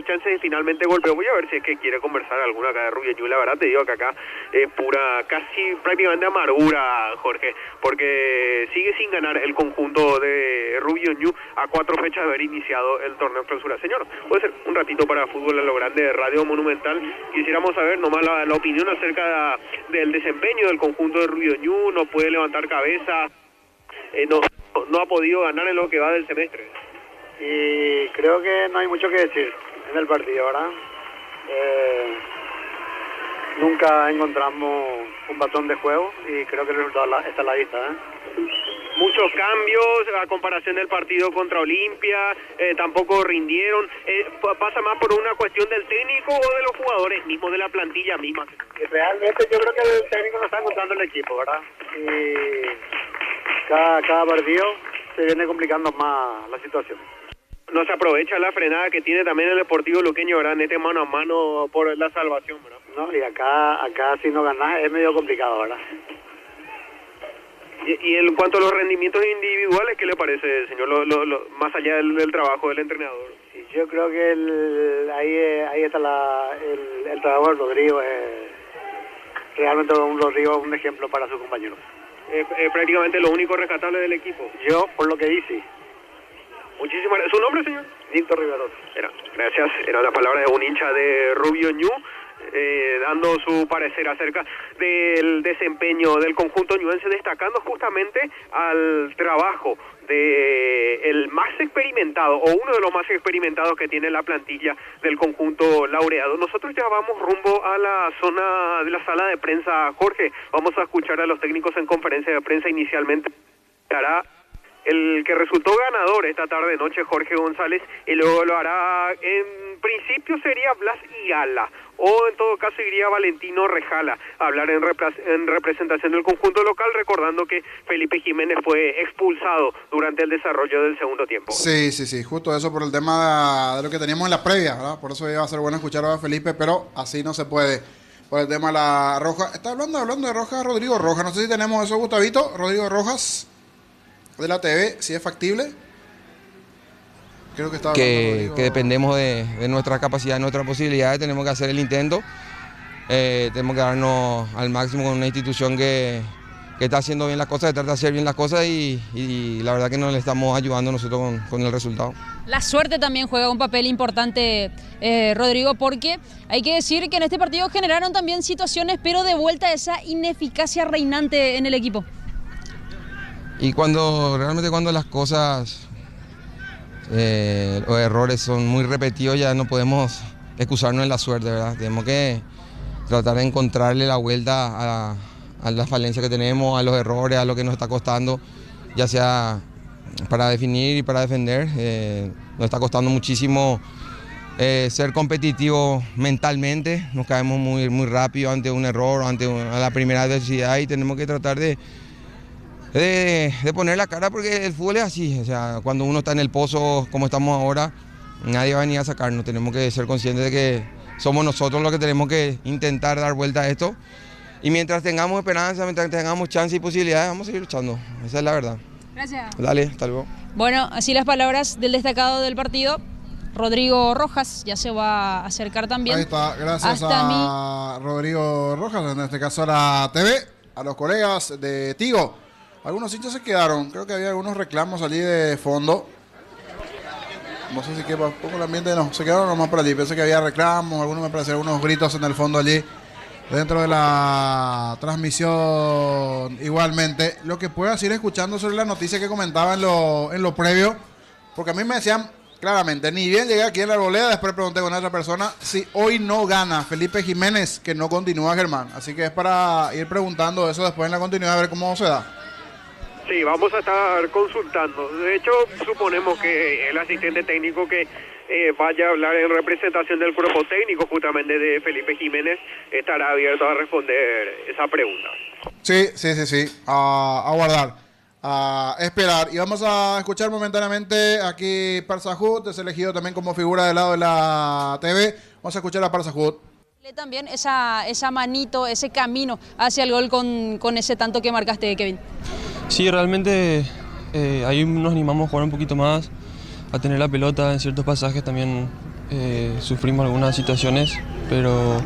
chances de finalmente golpeó. Voy a ver si es que quiere conversar alguna acá de Rubio Ñu. La verdad te digo que acá es pura, casi prácticamente amargura, Jorge, porque sigue sin ganar el conjunto de Rubio Ñu a 4 fechas de haber iniciado el torneo clausura. Señor, puede ser un ratito para Fútbol a lo Grande de Radio Monumental. Quisiéramos saber nomás la opinión acerca del desempeño del conjunto de Rubio Ñu. No puede levantar cabeza, no ha podido ganar en lo que va del semestre. Y creo que no hay mucho que decir en el partido, ¿verdad? Nunca encontramos un patrón de juego y creo que el resultado está a la vista, Muchos cambios a comparación del partido contra Olimpia, tampoco rindieron. ¿Pasa más por una cuestión del técnico o de los jugadores mismos, de la plantilla misma? Y realmente yo creo que el técnico no está encontrando el equipo, ¿verdad? Y cada partido se viene complicando más la situación. No se aprovecha la frenada que tiene también el Deportivo Luqueño, ¿verdad? En este mano a mano por la salvación, ¿verdad? No, y acá si no ganás es medio complicado, ¿verdad? Y en cuanto a los rendimientos individuales, ¿qué le parece, señor? Más allá del trabajo del entrenador. Sí, yo creo que ahí está el trabajo del Rodrigo. Realmente Rodrigo es un ejemplo para sus compañeros. Prácticamente lo único rescatable del equipo. Yo, por lo que hice. Muchísimas gracias. ¿Su nombre, señor? Víctor Riveros. Gracias. Era la palabra de un hincha de Rubio Ñu, dando su parecer acerca del desempeño del conjunto ñuense, destacando justamente al trabajo de el más experimentado, o uno de los más experimentados que tiene la plantilla del conjunto laureado. Nosotros ya vamos rumbo a la zona de la sala de prensa, Jorge. Vamos a escuchar a los técnicos en conferencia de prensa. Inicialmente hará el que resultó ganador esta tarde noche, Jorge González, y luego lo hará, en principio sería Blas Higala, o en todo caso iría Valentino Rejala a hablar en representación del conjunto local, recordando que Felipe Jiménez fue expulsado durante el desarrollo del segundo tiempo. Sí, justo eso por el tema de lo que teníamos en la previa, ¿verdad? Por eso iba a ser bueno escuchar a Felipe, pero así no se puede, por el tema de la roja. Está hablando de Rojas, Rodrigo Rojas, no sé si tenemos eso, Gustavito, Rodrigo Rojas de la TV, si es factible. Creo que dependemos de nuestra capacidad, de nuestras posibilidades, tenemos que hacer el intento, tenemos que darnos al máximo con una institución que está haciendo bien las cosas, que trata de hacer bien las cosas y la verdad que nos le estamos ayudando nosotros con el resultado. La suerte también juega un papel importante, Rodrigo, porque hay que decir que en este partido generaron también situaciones, pero de vuelta esa ineficacia reinante en el equipo. Y realmente cuando las cosas, los errores son muy repetidos, ya no podemos excusarnos en la suerte, ¿verdad? Tenemos que tratar de encontrarle la vuelta a las falencias que tenemos, a los errores, a lo que nos está costando, ya sea para definir y para defender. Nos está costando muchísimo ser competitivos mentalmente, nos caemos muy rápido ante un error, a la primera adversidad, y tenemos que tratar de poner la cara, porque el fútbol es así, o sea, cuando uno está en el pozo como estamos ahora, nadie va a venir a sacarnos, tenemos que ser conscientes de que somos nosotros los que tenemos que intentar dar vuelta a esto, y mientras tengamos esperanza, mientras tengamos chance y posibilidades, vamos a seguir luchando, esa es la verdad. Gracias. Dale, hasta luego. Bueno, así las palabras del destacado del partido, Rodrigo Rojas, ya se va a acercar también. Ahí está, gracias a Rodrigo Rojas, en este caso a la TV, a los colegas de Tigo. Algunos hinchas se quedaron, creo que había algunos reclamos allí de fondo. No sé si queda un poco el ambiente, no, se quedaron nomás por allí. Pensé que había reclamos, algunos me parecieron unos gritos en el fondo allí, dentro de la transmisión. Igualmente, lo que puedas ir escuchando sobre la noticia que comentaba en lo previo, porque a mí me decían claramente, ni bien llegué aquí en la arboleda, después pregunté con otra persona si hoy no gana Felipe Jiménez, que no continúa Germán. Así que es para ir preguntando eso después en la continuidad, a ver cómo se da. Sí, vamos a estar consultando. De hecho, suponemos que el asistente técnico que vaya a hablar en representación del cuerpo técnico justamente de Felipe Jiménez estará abierto a responder esa pregunta. Sí. A guardar, a esperar. Y vamos a escuchar momentáneamente aquí Parsahut, es elegido también como figura del lado de la TV. Vamos a escuchar a Parsahut. También esa manito, ese camino hacia el gol con ese tanto que marcaste, Kevin. Sí, realmente ahí nos animamos a jugar un poquito más, a tener la pelota en ciertos pasajes también, sufrimos algunas situaciones, pero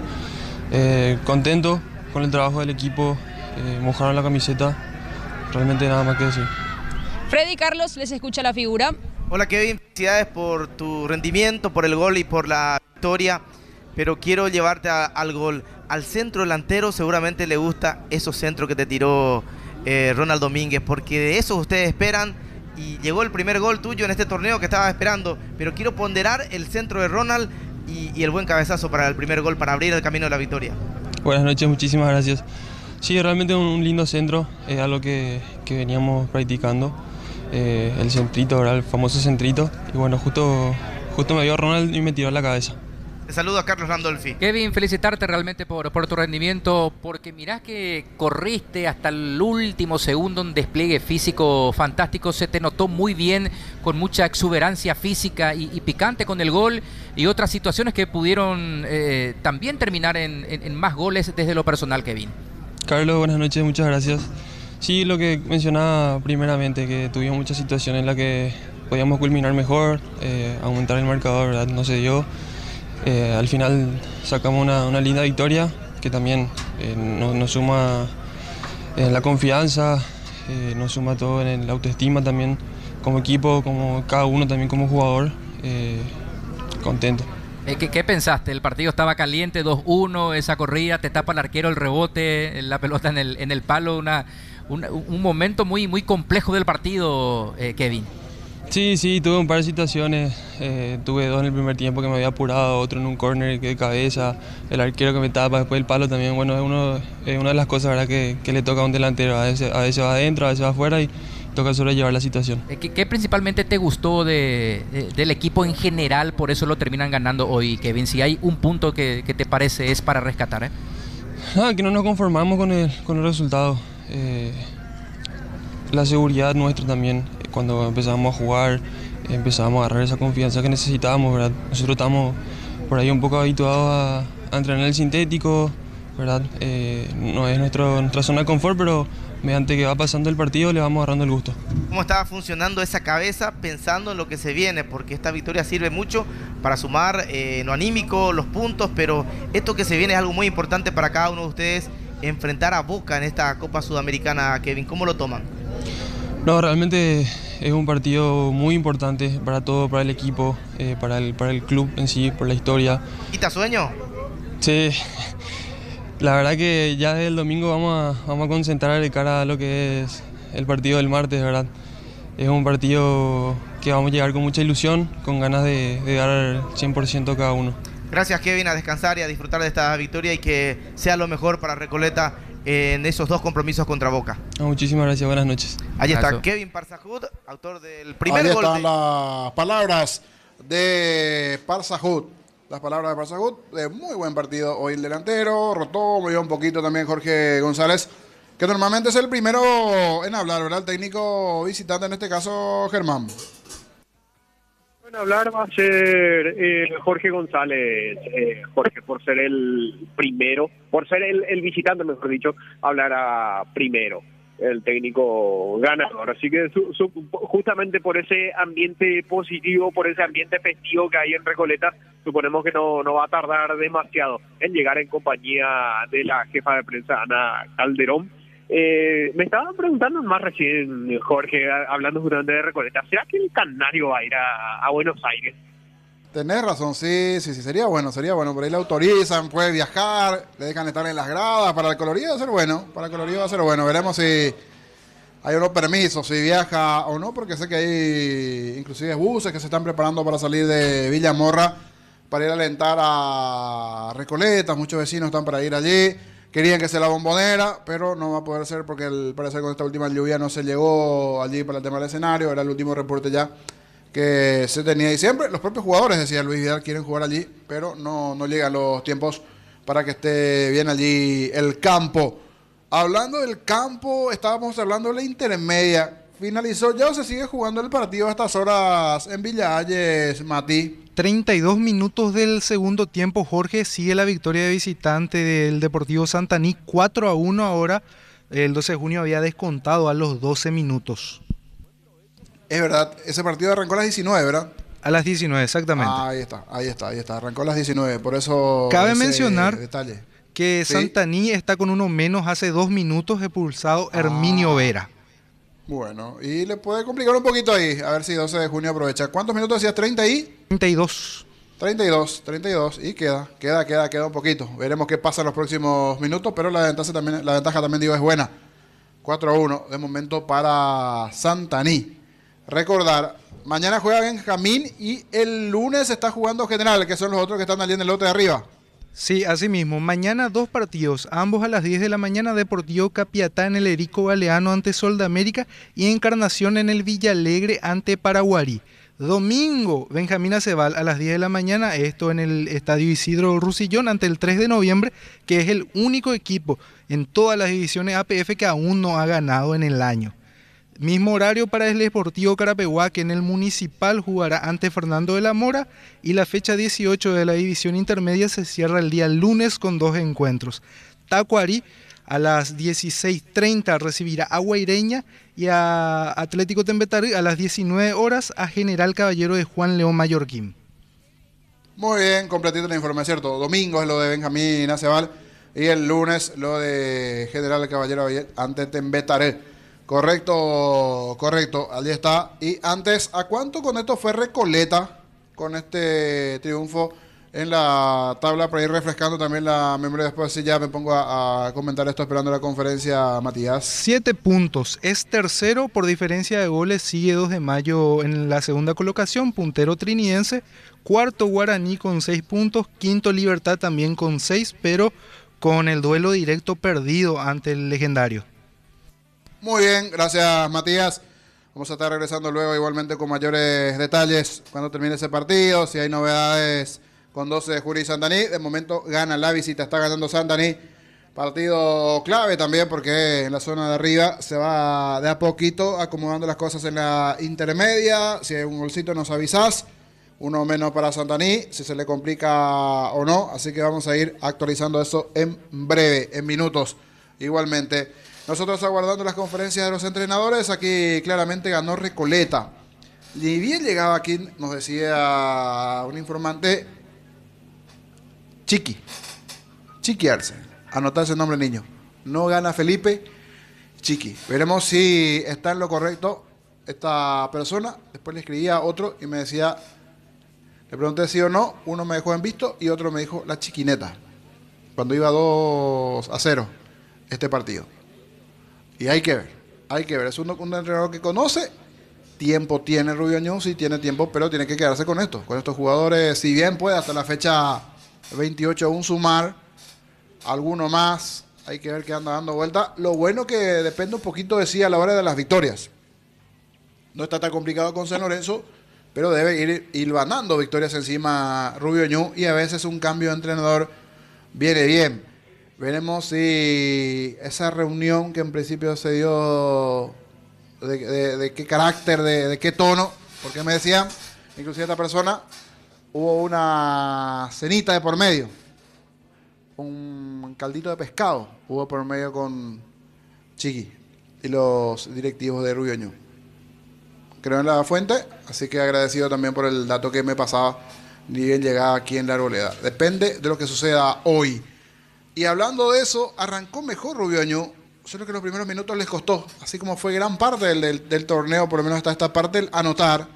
contento con el trabajo del equipo, mojaron la camiseta, realmente nada más que decir. Freddy Carlos, les escucha la figura. Hola Kevin, felicidades por tu rendimiento, por el gol y por la victoria, pero quiero llevarte al gol. Al centro delantero seguramente le gusta esos centros que te tiró Ronald Domínguez, porque de eso ustedes esperan, y llegó el primer gol tuyo en este torneo que estaba esperando, pero quiero ponderar el centro de Ronald y el buen cabezazo para el primer gol, para abrir el camino de la victoria. Buenas noches, muchísimas gracias. Sí, realmente un lindo centro, es algo que veníamos practicando. El centrito, ¿verdad? El famoso centrito, y bueno, justo me vio Ronald y me tiró a la cabeza. Te saludo a Carlos Landolfi. Kevin, felicitarte realmente por tu rendimiento, porque mirás que corriste hasta el último segundo, un despliegue físico fantástico, se te notó muy bien, con mucha exuberancia física y picante con el gol, y otras situaciones que pudieron también terminar en más goles desde lo personal, Kevin. Carlos, buenas noches, muchas gracias. Sí, lo que mencionaba primeramente, que tuvimos muchas situaciones en las que podíamos culminar mejor, aumentar el marcador, ¿verdad? No se dio. Al final sacamos una linda victoria que también nos suma en la confianza, nos suma todo en la autoestima también como equipo, como cada uno también como jugador, contento. ¿Qué pensaste? El partido estaba caliente, 2-1, esa corrida, te tapa el arquero, el rebote, la pelota en el palo, un momento muy, muy complejo del partido, Kevin. Sí, tuve un par de situaciones, tuve dos en el primer tiempo que me había apurado, otro en un córner de cabeza, el arquero que me tapa, después el palo también, bueno, es una de las cosas, ¿verdad?, que le toca a un delantero, a veces va adentro, a veces va afuera y toca sobrellevar la situación. ¿Qué principalmente te gustó del equipo en general, por eso lo terminan ganando hoy, Kevin? Si hay un punto que te parece es para rescatar, que no nos conformamos con el resultado. La seguridad nuestra también, cuando empezamos a jugar, empezamos a agarrar esa confianza que necesitábamos, ¿verdad? Nosotros estamos por ahí un poco habituados a entrenar el sintético, ¿verdad? No es nuestra zona de confort, pero mediante que va pasando el partido le vamos agarrando el gusto. ¿Cómo estaba funcionando esa cabeza pensando en lo que se viene? Porque esta victoria sirve mucho para sumar lo anímico, los puntos, pero esto que se viene es algo muy importante para cada uno de ustedes, enfrentar a Boca en esta Copa Sudamericana, Kevin. ¿Cómo lo toman? No, realmente es un partido muy importante para todo, para el equipo, para el club en sí, por la historia. ¿Quita sueño? Sí, la verdad que ya desde el domingo vamos a concentrar de cara a lo que es el partido del martes, ¿verdad? Es un partido que vamos a llegar con mucha ilusión, con ganas de dar 100% cada uno. Gracias, Kevin, a descansar y a disfrutar de esta victoria y que sea lo mejor para Recoleta en esos dos compromisos contra Boca. Muchísimas gracias, buenas noches. Allí está Kevin Parsahud, autor del primer gol. Ahí están las palabras de Parsahud. Las palabras de Parsahud, de muy buen partido hoy el delantero, rotó, movió un poquito también Jorge González, que normalmente es el primero en hablar, ¿verdad? El técnico visitante, en este caso Germán. Bueno, hablar va a ser Jorge González, Jorge, por ser el primero, por ser el visitante, mejor dicho, hablará primero el técnico ganador. Así que justamente por ese ambiente positivo, por ese ambiente festivo que hay en Recoleta, suponemos que no va a tardar demasiado en llegar en compañía de la jefa de prensa, Ana Calderón. Me estaban preguntando más recién, Jorge, hablando justamente de Recoleta, ¿será que el Canario va a ir a Buenos Aires? Tenés razón, sí, sería bueno, por ahí le autorizan, puede viajar, le dejan estar en las gradas, para el colorido va a ser bueno, veremos si hay unos permisos, si viaja o no, porque sé que hay inclusive buses que se están preparando para salir de Villa Morra, para ir a alentar a Recoleta, muchos vecinos están para ir allí, querían que sea la Bombonera, pero no va a poder ser porque al parecer con esta última lluvia no se llegó allí para el tema del escenario, era el último reporte ya que se tenía y siempre los propios jugadores, decía Luis Vidal, quieren jugar allí, pero no llegan los tiempos para que esté bien allí el campo. Hablando del campo, estábamos hablando de la intermedia. Finalizó ya o se sigue jugando el partido a estas horas en Villa Hayes, Mati. 32 minutos del segundo tiempo, Jorge, sigue la victoria de visitante del Deportivo Santaní, 4-1 ahora. El 12 de junio había descontado a los 12 minutos. Es verdad, ese partido arrancó a las 19, ¿verdad? A las 19, exactamente. Ahí está. Arrancó a las 19, por eso... Cabe mencionar detalle. Que ¿Sí? Santaní está con uno menos hace 2 minutos expulsado Herminio Vera. Bueno, y le puede complicar un poquito ahí, a ver si 12 de junio aprovecha. ¿Cuántos minutos decías? 30 y... 32. 32, y queda un poquito. Veremos qué pasa en los próximos minutos, pero la ventaja también digo es buena. 4-1 de momento para Santaní. Recordar, mañana juega Benjamín y el lunes está jugando General, que son los otros que están allí en el lote de arriba. Sí, así mismo. Mañana 2 partidos, ambos a las 10 de la mañana. Deportivo Capiatá en el Erico Galeano ante Sol de América y Encarnación en el Villalegre ante Paraguarí. Domingo, Benjamín Aceval a las 10 de la mañana, esto en el Estadio Isidro Rusillón ante el 3 de noviembre, que es el único equipo en todas las divisiones APF que aún no ha ganado en el año. Mismo horario para el Deportivo Carapeguá, que en el Municipal jugará ante Fernando de la Mora, y la fecha 18 de la división intermedia se cierra el día lunes con 2 encuentros. Tacuarí a las 16:30 recibirá a Guaireña y a Atlético Tembetarí a las 19 horas a General Caballero de Juan León Mallorquín. Muy bien, completito la información, ¿cierto? Domingo es lo de Benjamín Aceval y el lunes lo de General Caballero ante Tembetarí. Correcto, allí está. Y antes, ¿a cuánto con esto fue Recoleta con este triunfo en la tabla para ir refrescando también la memoria? Después sí ya me pongo a comentar esto esperando la conferencia, Matías. 7 puntos, es tercero por diferencia de goles, sigue 2 de mayo en la segunda colocación, puntero Trinidense, cuarto Guaraní con 6 puntos, quinto Libertad también con 6, pero con el duelo directo perdido ante el Legendario. Muy bien, gracias Matías. Vamos a estar regresando luego igualmente con mayores detalles cuando termine ese partido, si hay novedades con 12 de julio y Santaní. De momento gana la visita, está ganando Santaní. Partido clave también porque en la zona de arriba se va de a poquito acomodando las cosas en la intermedia. Si hay un golcito nos avisás. Uno menos para Santaní, si se le complica o no. Así que vamos a ir actualizando eso en breve, en minutos. Igualmente, nosotros aguardando las conferencias de los entrenadores. Aquí claramente ganó Recoleta. Y bien llegaba aquí, nos decía un informante, Chiqui Arce. Anotar ese nombre, niño. No gana Felipe, Chiqui. Veremos si está en lo correcto esta persona. Después le escribía a otro y me decía, le pregunté sí o no. Uno me dejó en visto y otro me dijo la chiquineta. Cuando iba 2-0 este partido. Y hay que ver. Es un entrenador que conoce. Tiempo tiene Rubio Ñu, sí tiene tiempo, pero tiene que quedarse con estos jugadores. Si bien puede hasta la fecha 28 aún sumar alguno más, hay que ver que anda dando vuelta. Lo bueno que depende un poquito de sí a la hora de las victorias. No está tan complicado con San Lorenzo, pero debe ir hilvanando victorias encima Rubio Ñu, y a veces un cambio de entrenador viene bien. Veremos si esa reunión que en principio se dio, de qué carácter, de qué tono, porque me decían, inclusive esta persona, hubo una cenita de por medio, un caldito de pescado hubo por medio con Chiqui y los directivos de Rubio Ñu. Creo en la fuente, así que agradecido también por el dato que me pasaba, ni bien llegaba aquí en la Arboleda. Depende de lo que suceda hoy. Y hablando de eso, arrancó mejor Rubio Ñu, solo que los primeros minutos les costó, así como fue gran parte del torneo, por lo menos hasta esta parte, el anotar.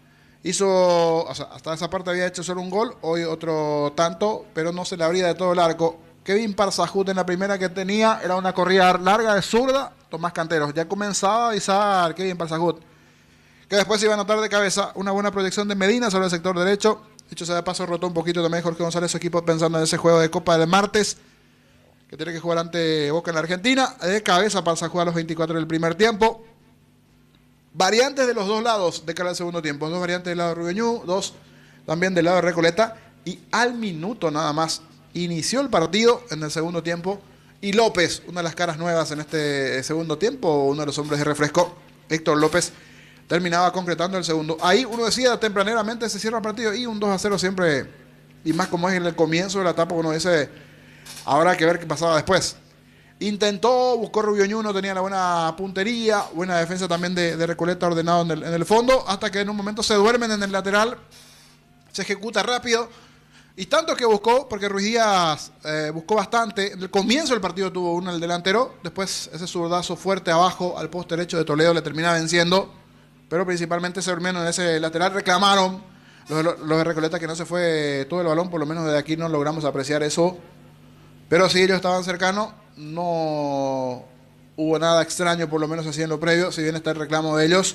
Hasta esa parte había hecho solo un gol, hoy otro tanto, pero no se le abría de todo el arco. Kevin Parzajut en la primera que tenía, era una corrida larga de zurda, Tomás Canteros. Ya comenzaba a avisar Kevin Parzajut, que después iba a anotar de cabeza una buena proyección de Medina sobre el sector derecho. Dicho sea de paso, rotó un poquito también Jorge González su equipo pensando en ese juego de Copa del martes, que tiene que jugar ante Boca en la Argentina. De cabeza pasa a jugar a los 24 del primer tiempo. Variantes de los dos lados de cara al segundo tiempo. 2 variantes del lado de Rubio Ñu, 2 también del lado de Recoleta. Y al minuto nada más inició el partido en el segundo tiempo. Y López, una de las caras nuevas en este segundo tiempo, uno de los hombres de refresco, Héctor López, terminaba concretando el segundo. Ahí uno decía tempraneramente se cierra el partido y un 2-0 siempre, y más como es en el comienzo de la etapa, uno dice, habrá que ver qué pasaba después. Intentó, buscó Rubio Ñu, no tenía la buena puntería, buena defensa también de Recoleta ordenado en el fondo, hasta que en un momento se duermen en el lateral, se ejecuta rápido, y tanto que buscó, porque Ruiz Díaz buscó bastante, en el comienzo del partido tuvo uno el delantero, después ese zurdazo fuerte abajo al poste derecho de Toledo le termina venciendo, pero principalmente se durmieron en ese lateral, reclamaron los de Recoleta que no se fue todo el balón, por lo menos desde aquí no logramos apreciar eso, pero sí ellos estaban cercanos. No hubo nada extraño, por lo menos así en lo previo, si bien está el reclamo de ellos.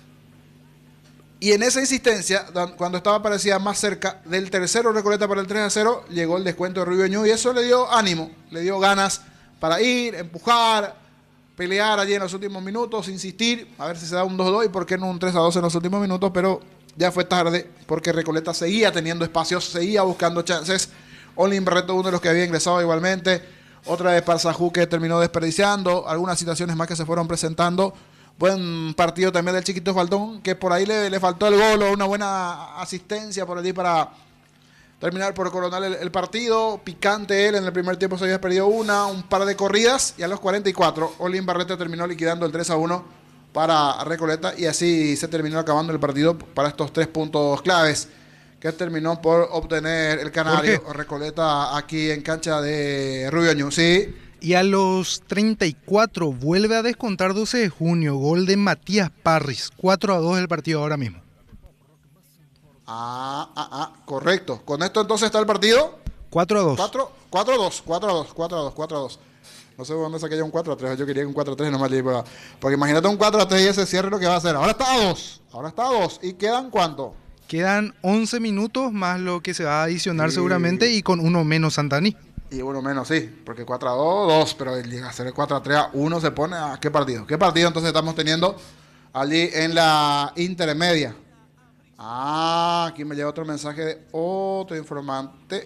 Y en esa insistencia, cuando estaba parecida más cerca del tercero Recoleta para el 3-0, llegó el descuento de Rubio Ñu y eso le dio ánimo, le dio ganas para ir, empujar, pelear allí en los últimos minutos, insistir, a ver si se da un 2-2 y por qué no un 3-2 en los últimos minutos, pero ya fue tarde porque Recoleta seguía teniendo espacios, seguía buscando chances. Olin Barreto, uno de los que había ingresado igualmente. Otra vez Parsajú que terminó desperdiciando. Algunas situaciones más que se fueron presentando. Buen partido también del Chiquito Faltón, que por ahí le faltó el gol o una buena asistencia por allí para terminar por coronar el partido. Picante él, en el primer tiempo se había perdido un par de corridas. Y a los 44, Olin Barreto terminó liquidando el 3-1 para Recoleta. Y así se terminó acabando el partido para estos 3 puntos claves que terminó por obtener el canario Recoleta aquí en cancha de Rubio Ñu. Sí. Y a los 34 vuelve a descontar 12 de junio, gol de Matías Parris, 4-2 el partido ahora mismo. Correcto. Con esto entonces está el partido 4-2. 4-2. No sé dónde saqué yo un 4-3, yo quería un 4-3 nomás, porque imagínate un 4-3 y ese cierre lo que va a hacer. Ahora está a 2. ¿Y quedan cuánto? Quedan 11 minutos más lo que se va a adicionar seguramente y con uno menos Santani. Y uno menos, sí, porque 4-2, 2, pero llega a ser el 4-3, se pone a ¿qué partido? ¿Qué partido entonces estamos teniendo allí en la intermedia? Aquí me llega otro mensaje de otro informante.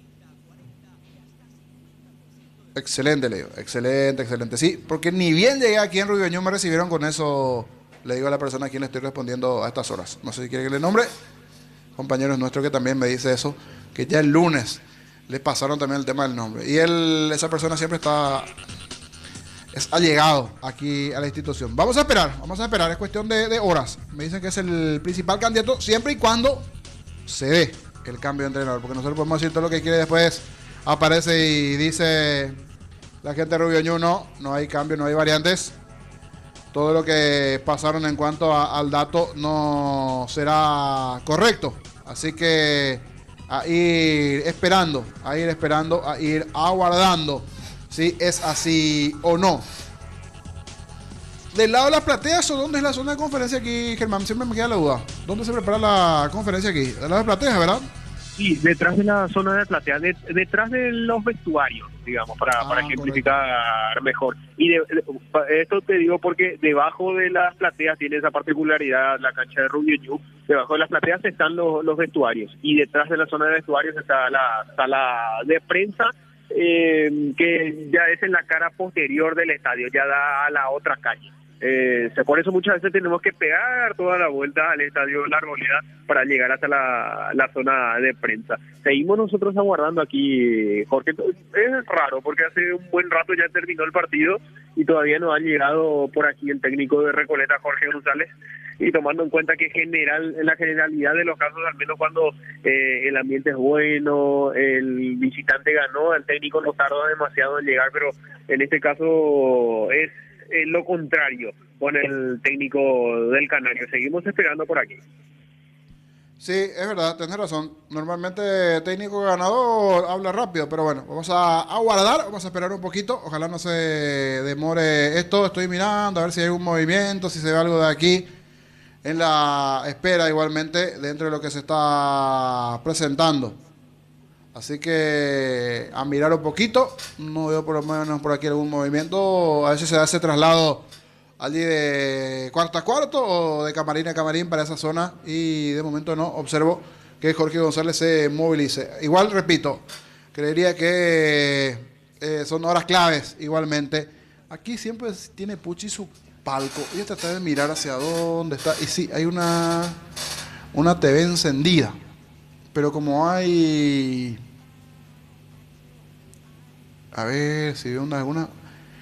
Excelente, le digo, excelente, sí, porque ni bien llegué aquí en Rubio Ñu me recibieron con eso. Le digo a la persona a quien le estoy respondiendo a estas horas. No sé si quiere que le nombre. Compañeros nuestros que también me dice eso. Que ya el lunes le pasaron también el tema del nombre. Y esa persona siempre es allegado aquí a la institución. Vamos a esperar. Es cuestión de horas. Me dicen que es el principal candidato siempre y cuando se dé el cambio de entrenador. Porque nosotros podemos decir todo lo que quiere, después aparece y dice la gente de Rubio Ñu, no hay cambio, no hay variantes. Todo lo que pasaron en cuanto al dato no será correcto. Así que a ir esperando, a ir aguardando si es así o no. ¿Del lado de las plateas o dónde es la zona de conferencia aquí, Germán? Siempre me queda la duda. ¿Dónde se prepara la conferencia aquí? ¿Del lado de plateas, verdad? Sí, detrás de la zona de platea, detrás de los vestuarios, digamos, para ejemplificar mejor. Y esto te digo porque debajo de las plateas tiene esa particularidad la cancha de Rubio Ñu. Debajo de las plateas están los vestuarios y detrás de la zona de vestuarios está la sala de prensa, que ya es en la cara posterior del estadio, ya da a la otra calle. Por eso muchas veces tenemos que pegar toda la vuelta al estadio La Arboleda para llegar hasta la zona de prensa. Seguimos nosotros aguardando aquí, Jorge. Es raro porque hace un buen rato ya terminó el partido y todavía no ha llegado por aquí el técnico de Recoleta, Jorge González, y tomando en cuenta que en la generalidad de los casos, al menos cuando el ambiente es bueno, el visitante ganó, el técnico no tarda demasiado en llegar, pero en este caso es lo contrario con el técnico del Canario. Seguimos esperando por aquí. Sí, es verdad, tenés razón. Normalmente técnico ganador habla rápido, pero bueno, vamos a aguardar, vamos a esperar un poquito. Ojalá no se demore esto. Estoy mirando a ver si hay un movimiento, si se ve algo de aquí. En la espera igualmente dentro de lo que se está presentando. Así que a mirar un poquito, no veo por lo menos por aquí algún movimiento. A veces se hace traslado allí de cuarto a cuarto o de camarín a camarín para esa zona y de momento no observo que Jorge González se movilice. Igual, repito, creería que son horas claves igualmente. Aquí siempre tiene Puchi su palco. Voy a tratar de mirar hacia dónde está. Y sí, hay una TV encendida. Pero como hay... A ver si veo alguna...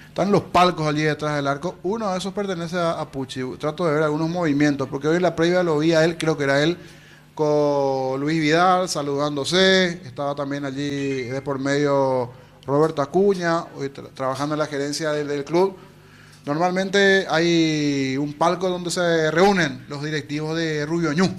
Están los palcos allí detrás del arco. Uno de esos pertenece a Pucci. Trato de ver algunos movimientos, porque hoy en la previa lo vi a él, creo que era él, con Luis Vidal saludándose. Estaba también allí de por medio Roberto Acuña, hoy trabajando en la gerencia del club. Normalmente hay un palco donde se reúnen los directivos de Rubio Ñu.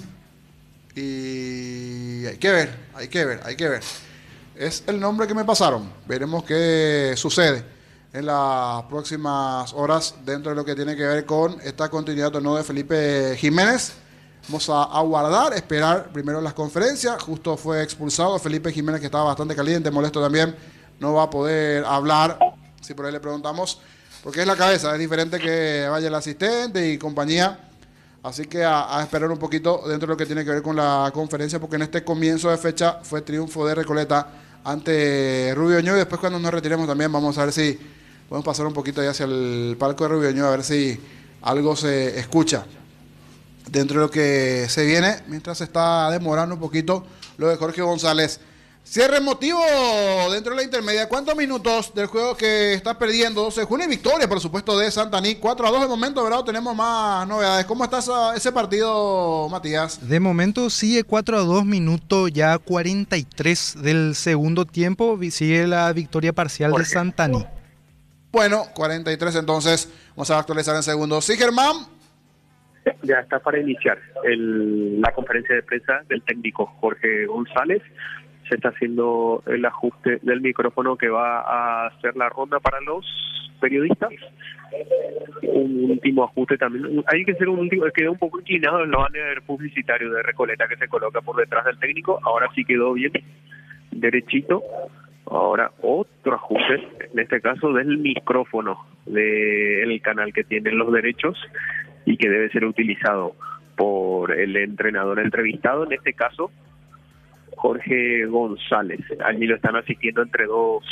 Y hay que ver. Es el nombre que me pasaron. Veremos qué sucede en las próximas horas dentro de lo que tiene que ver con esta continuidad o no de Felipe Jiménez. Vamos a aguardar, esperar primero las conferencias. Justo fue expulsado Felipe Jiménez, que estaba bastante caliente, molesto también. No va a poder hablar, si por ahí le preguntamos, porque es la cabeza, es diferente que vaya el asistente y compañía. Así que a esperar un poquito dentro de lo que tiene que ver con la conferencia, porque en este comienzo de fecha fue triunfo de Recoleta ante Rubio Ñu, y después cuando nos retiremos también vamos a ver si podemos pasar un poquito ahí hacia el palco de Rubio Ñu, a ver si algo se escucha dentro de lo que se viene, mientras se está demorando un poquito lo de Jorge González. Cierre emotivo dentro de la intermedia. ¿Cuántos minutos del juego que está perdiendo? 12 de junio y victoria, por supuesto, de Santaní. 4-2 de momento, ¿verdad? Tenemos más novedades. ¿Cómo está ese partido, Matías? De momento sigue 4-2, minuto ya 43 del segundo tiempo. Sigue la victoria parcial de Santaní. Bueno, 43 entonces. Vamos a actualizar en segundos. Sí, Germán. Ya está para iniciar la conferencia de prensa del técnico Jorge González. Se está haciendo el ajuste del micrófono que va a hacer la ronda para los periodistas. Un último ajuste también. Hay que hacer un último, quedó un poco inclinado el banner publicitario de Recoleta que se coloca por detrás del técnico. Ahora sí quedó bien, derechito. Ahora otro ajuste, en este caso del micrófono del canal que tienen los derechos y que debe ser utilizado por el entrenador entrevistado, en este caso Jorge González. Allí lo están asistiendo entre dos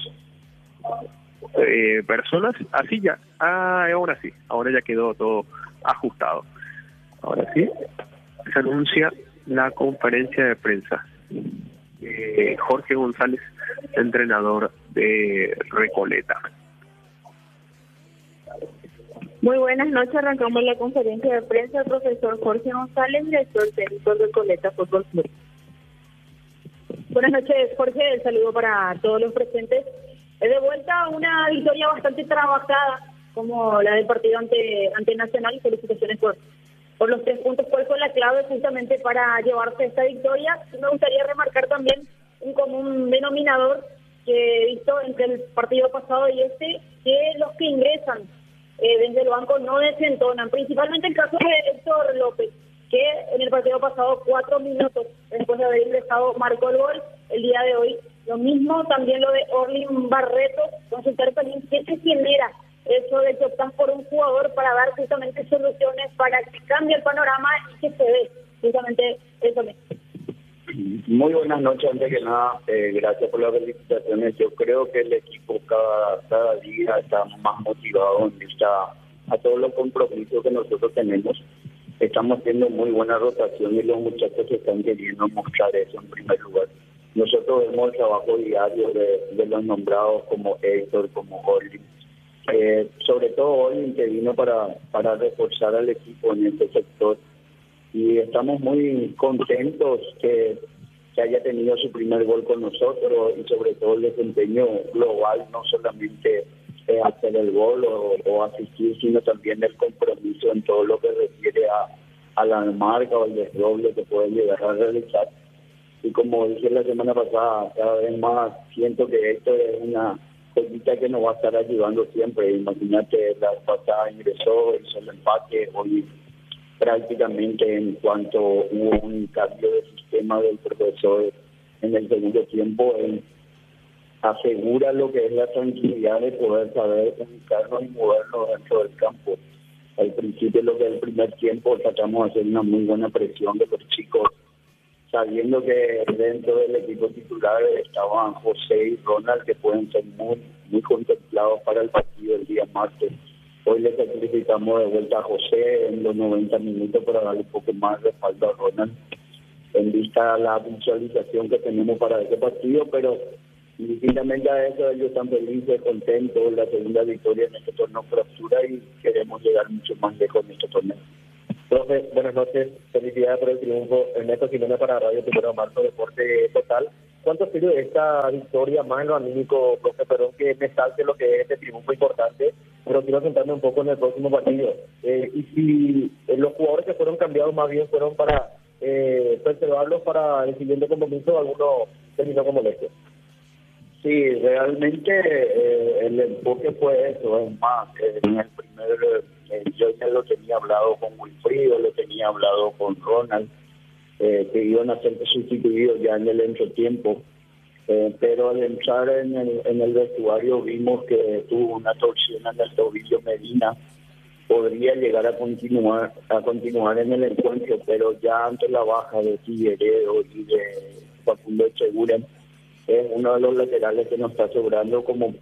personas. Así ya, ahora sí, ahora ya quedó todo ajustado. Ahora sí, se anuncia la conferencia de prensa. Jorge González, entrenador de Recoleta. Muy buenas noches, arrancamos la conferencia de prensa del profesor Jorge González, director técnico de Recoleta Fútbol Club. Buenas noches, Jorge, el saludo para todos los presentes. De vuelta a una victoria bastante trabajada, como la del partido ante Nacional, y felicitaciones por los 3 puntos. ¿Cuál fue la clave justamente para llevarse esta victoria? Me gustaría remarcar también un común denominador que he visto entre el partido pasado y que los que ingresan desde el banco no desentonan, principalmente el caso de Héctor López, que en el partido pasado 4 minutos después de haber ingresado marcó el gol. El día de hoy lo mismo, también lo de Orlin Barreto. Consultar también qué se genera eso de que optas por un jugador para dar justamente soluciones, para que cambie el panorama y que se dé justamente eso mismo. Muy buenas noches, antes que nada, gracias por las felicitaciones. Yo creo que el equipo cada día está más motivado en a todos los compromisos que nosotros tenemos. Estamos haciendo muy buena rotación y los muchachos están queriendo mostrar eso en primer lugar. Nosotros vemos el trabajo diario de los nombrados como Héctor, como Orlin. Sobre todo Orlin, que vino para reforzar al equipo en este sector. Y estamos muy contentos que haya tenido su primer gol con nosotros y sobre todo el desempeño global, no solamente hacer el gol o asistir, sino también el compromiso en todo lo que refiere a la marca o el desdoble que puede llegar a realizar. Y como dije la semana pasada, cada vez más siento que esto es una cosita que nos va a estar ayudando siempre. Imagínate, la pasada ingresó, hizo el empate, hoy prácticamente en cuanto hubo un cambio de sistema del profesor en el segundo tiempo, él asegura lo que es la tranquilidad de poder saber ubicarnos y movernos dentro del campo. Al principio, lo que es el primer tiempo, tratamos de hacer una muy buena presión de los chicos, sabiendo que dentro del equipo titular estaban José y Ronald, que pueden ser muy contemplados para el partido el día martes. Hoy le sacrificamos de vuelta a José en los 90 minutos para darle un poco más de respaldo a Ronald, en vista a la visualización que tenemos para ese partido, pero Distintivamente a eso, ellos están felices, contentos, la segunda victoria en este torneo clausura y queremos llegar mucho más lejos en este torneo. Profe, buenas noches, felicidades por el triunfo. Ernesto Jiménez para Radio 1 de Marzo, Deporte Total. ¿Cuánto sirve esta victoria más en lo anímico, profe? Perdón que me salte lo que es este triunfo importante, pero quiero centrarme un poco en el próximo partido. Y si los jugadores que fueron cambiados más bien fueron para preservarlos para el siguiente compromiso, alguno terminó con molestia. Sí, realmente el enfoque fue eso, es más, en el primer, yo ya lo tenía hablado con Wilfrido, lo tenía hablado con Ronald, que iban a ser sustituidos ya en el entretiempo, pero al entrar en el vestuario vimos que tuvo una torsión en el tobillo Medina, podría llegar a continuar en el encuentro, pero ya ante la baja de Figueredo y de Facundo Echeguren, es uno de los laterales que nos está sobrando como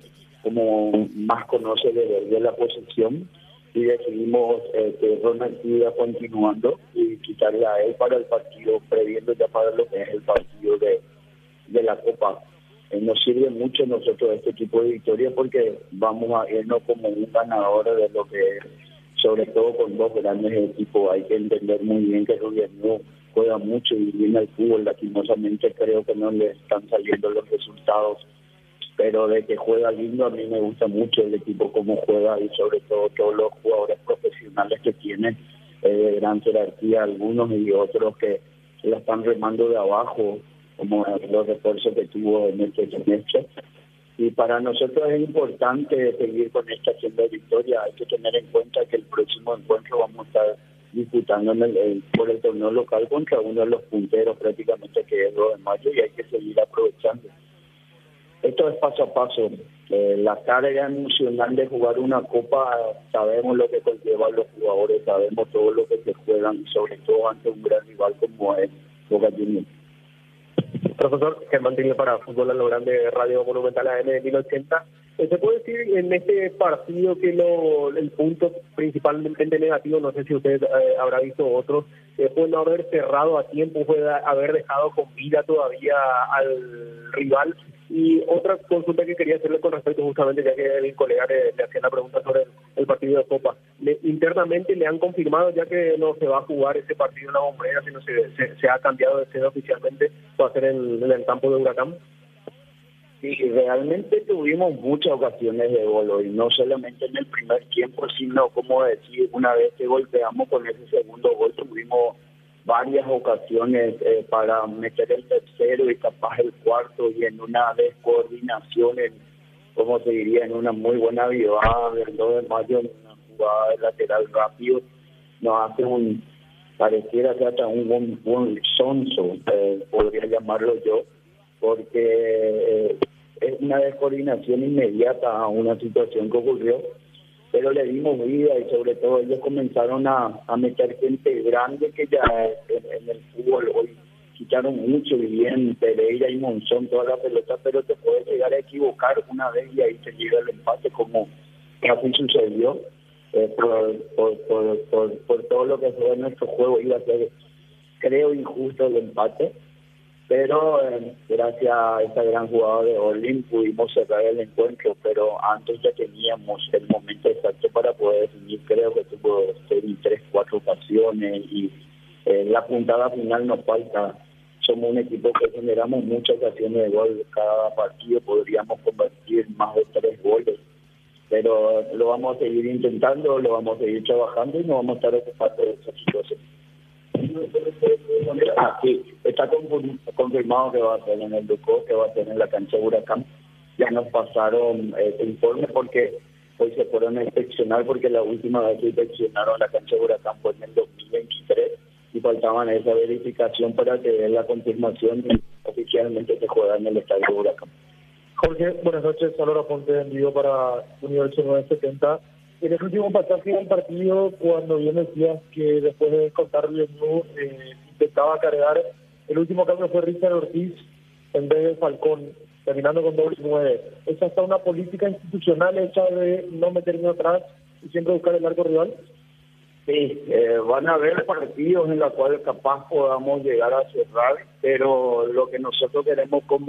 más conoce de la posición, y decidimos que Ronald siga continuando y quitarle a él para el partido, previendo ya para lo que es el partido de la Copa. Nos sirve mucho a nosotros este tipo de victoria porque vamos a irnos como un ganador de lo que es, sobre todo con dos grandes equipos. Hay que entender muy bien que Rubio Ñu juega mucho y viene al fútbol. Lastimosamente creo que no le están saliendo los resultados, pero de que juega lindo, a mí me gusta mucho el equipo cómo juega y sobre todo todos los jugadores profesionales que tienen, de gran jerarquía, algunos y otros que la están remando de abajo, como los refuerzos que tuvo en este semestre. Y para nosotros es importante seguir con esta senda de victoria. Hay que tener en cuenta que el próximo encuentro vamos a estar disputando por el torneo local contra uno de los punteros prácticamente, que es 2 de mayo, y hay que seguir aprovechando. Esto es paso a paso. La carga emocional de jugar una copa, sabemos lo que conllevan los jugadores, sabemos todo lo que se juegan, sobre todo ante un gran rival como es Boca Juniors. Profesor Germán Tilio para Fútbol a lo Grande, Radio Monumental AM de 1080. ¿Se puede decir en este partido que el punto principalmente negativo, no sé si usted habrá visto otros, fue no haber cerrado a tiempo, fue haber dejado con vida todavía al rival? Y otra consulta que quería hacerle con respecto justamente, ya que el colega le hacía la pregunta sobre el partido de Copa. Internamente le han confirmado ya que no se va a jugar ese partido en la Bombonera, sino se ha cambiado de sede oficialmente, va a ser en el campo de Huracán. Sí, realmente tuvimos muchas ocasiones de gol hoy, no solamente en el primer tiempo, sino, como decir, una vez que golpeamos con ese segundo gol, tuvimos varias ocasiones para meter el tercero y capaz el cuarto, y en una descoordinación, como se diría, en una muy buena vivada del 2 de mayo, en una jugada de lateral rápido, nos hace pareciera que hasta un sonso, podría llamarlo yo, porque es una descoordinación inmediata a una situación que ocurrió, pero le dimos vida y sobre todo ellos comenzaron a meter gente grande que ya en el fútbol hoy quitaron mucho y bien, Pereira y Monzón toda la pelota, pero te puedes llegar a equivocar una vez y ahí te llega el empate, como casi sucedió. Por todo lo que fue nuestro juego, iba a ser, creo, injusto el empate, pero gracias a esta gran jugada de Orlin pudimos cerrar el encuentro, pero antes ya teníamos el momento exacto para poder definir. Creo que tuvo 3-4 ocasiones y la puntada final nos falta. Somos un equipo que generamos muchas ocasiones de gol cada partido, podríamos convertir más de 3 goles, pero lo vamos a seguir intentando, lo vamos a seguir trabajando y nos vamos a estar ocupados de esa situación. Sí, está confirmado que va a ser en el Ducó, que va a ser en la cancha de Huracán. Ya nos pasaron el informe porque hoy se fueron a inspeccionar, porque la última vez que inspeccionaron la cancha de Huracán fue en el 2023 y faltaban esa verificación para que den la confirmación y oficialmente se juega en el estadio de Huracán. Jorge, buenas noches. Saludos Ponte, en vivo para Universo 970. En el último pasaje del partido, cuando bien decías que después de descontarle intentaba cargar, el último cambio fue Richard Ortiz en vez de Falcón, terminando con doble 9. ¿Es hasta una política institucional hecha de no meterme atrás y siempre buscar el arco rival? Sí, van a haber partidos en los cuales capaz podamos llegar a cerrar, pero lo que nosotros queremos como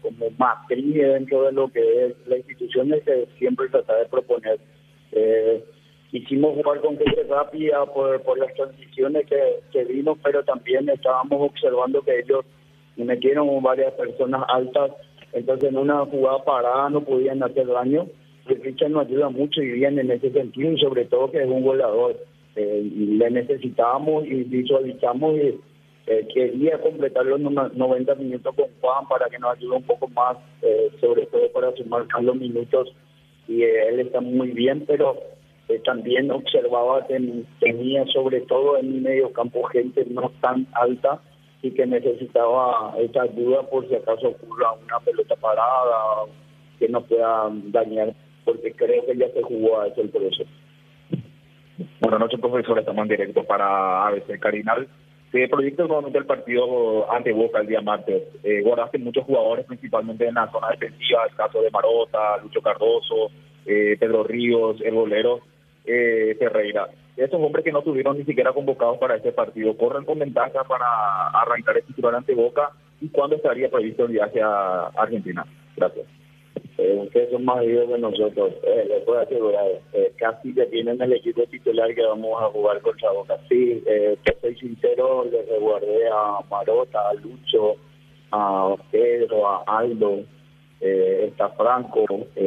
matriz dentro de lo que es la institución es que siempre tratar de proponer. Quisimos jugar con gente rápida por las transiciones que vino, pero también estábamos observando que ellos metieron varias personas altas, entonces en una jugada parada no podían hacer daño. El Richard nos ayuda mucho y bien en ese sentido, y sobre todo que es un goleador. Le necesitábamos y visualizamos y quería completar los 90 minutos con Juan para que nos ayude un poco más, sobre todo para sumar los minutos, y él está muy bien, pero también observaba que tenía sobre todo en mi medio campo gente no tan alta y que necesitaba esta ayuda por si acaso ocurra una pelota parada que no pueda dañar, porque creo que ya se jugó a eso el proceso. Buenas noches, profesor. Estamos en directo para ABC Carinal. Se proyecta nuevamente el partido ante Boca el día martes. Guardaste muchos jugadores, principalmente en la zona defensiva, el caso de Marota, Lucho Cardoso, Pedro Ríos, el golero Ferreira. Esos hombres que no tuvieron ni siquiera convocados para este partido, ¿corren con ventaja para arrancar el titular ante Boca? ¿Y cuándo estaría previsto el viaje a Argentina? Gracias. Ustedes son más vivos que nosotros, les puedo asegurar. Casi que tienen el equipo titular que vamos a jugar contra Boca. Sí, que soy sincero, les resguardé a Marota, a Lucho, a Pedro, a Aldo, está Franco.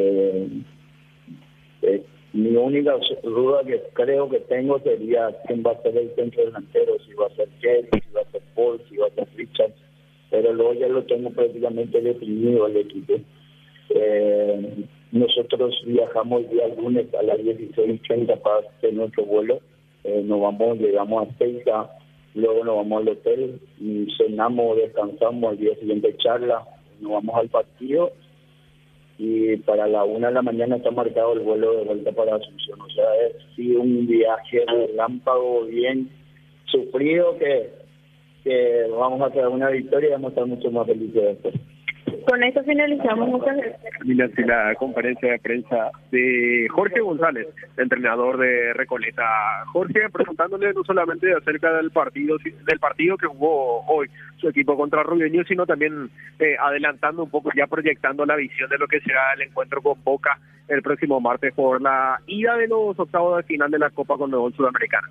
Mi única duda que creo que tengo sería quién va a ser el centro delantero, si va a ser Kelly, si va a ser Paul, si va a ser Richard, pero luego ya lo tengo prácticamente definido el equipo. Nosotros viajamos el día lunes a las 16:30 para hacer nuestro vuelo. Llegamos a Seiza, luego nos vamos al hotel, y cenamos, descansamos, al día siguiente charla, nos vamos al partido y para la 1 de la mañana está marcado el vuelo de vuelta para Asunción. O sea, es sí un viaje relámpago bien sufrido que vamos a traer una victoria y vamos a estar mucho más felices después. Con esto finalizamos. Muchas gracias. La conferencia de prensa de Jorge González, entrenador de Recoleta. Jorge, preguntándole no solamente acerca del partido que jugó hoy su equipo contra Rubio Ñu, sino también adelantando un poco, ya proyectando la visión de lo que será el encuentro con Boca el próximo martes por la ida de los octavos de final de la Copa Conmebol Sudamericana.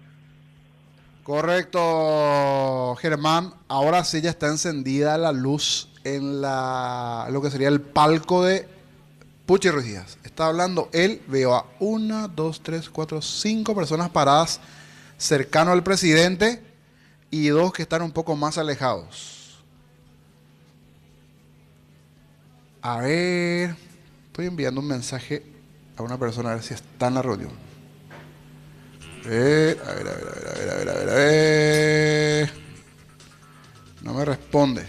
Correcto, Germán. Ahora sí ya está encendida la luz en lo que sería el palco de Puchi Ruiz Díaz. Está hablando él, veo a 1, 2, 3, 4, 5 personas paradas cercano al presidente y 2 que están un poco más alejados. A ver, estoy enviando un mensaje a una persona a ver si está en la reunión. A ver. No me responde.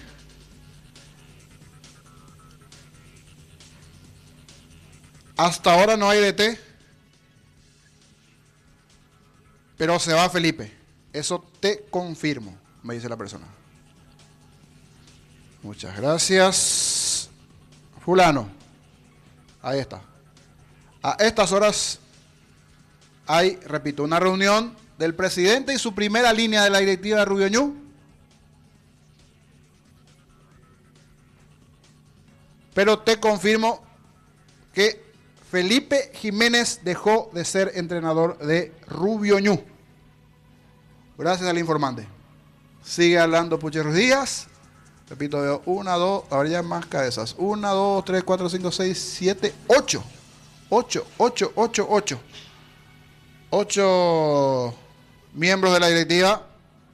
Hasta ahora no hay DT, pero se va Felipe. Eso te confirmo, me dice la persona. Muchas gracias. Fulano. Ahí está. A estas horas hay, repito, una reunión del presidente y su primera línea de la directiva de Rubio Ñu. Pero te confirmo que Felipe Jiménez dejó de ser entrenador de Rubio Ñu. Gracias al informante. Sigue hablando Puchi Ruiz Díaz. Repito, veo 1, 2, ahora ya más cabezas. 1, 2, 3, 4, 5, 6, 7, 8. 8 miembros de la directiva.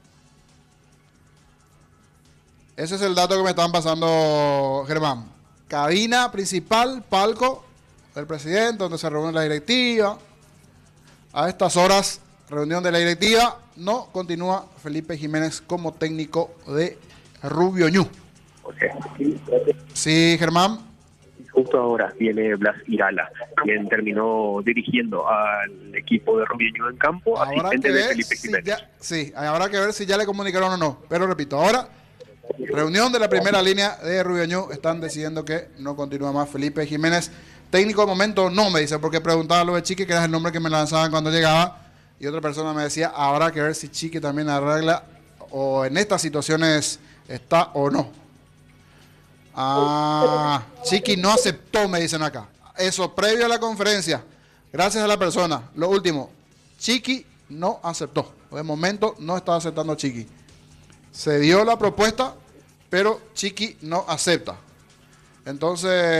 Ese es el dato que me estaban pasando, Germán. Cabina principal, palco del presidente, donde se reúne la directiva. A estas horas, reunión de la directiva. No continúa Felipe Jiménez como técnico de Rubio Ñu. Sí, Germán. Justo ahora viene Blas Irala, quien terminó dirigiendo al equipo de Rubio Ñu en campo, asistente de Felipe Jiménez. Habrá que ver si ya le comunicaron o no. Pero repito, ahora, reunión de la primera línea de Rubio Ñu, están decidiendo que no continúa más Felipe Jiménez. Técnico de momento no, me dice, porque preguntaba lo de Chiqui, que era el nombre que me lanzaban cuando llegaba, y otra persona me decía, habrá que ver si Chiqui también arregla, o en estas situaciones está o no. Ah, Chiqui no aceptó, me dicen acá. Eso previo a la conferencia. Gracias a la persona. Lo último, Chiqui no aceptó. De momento no está aceptando Chiqui. Se dio la propuesta, pero Chiqui no acepta. Entonces...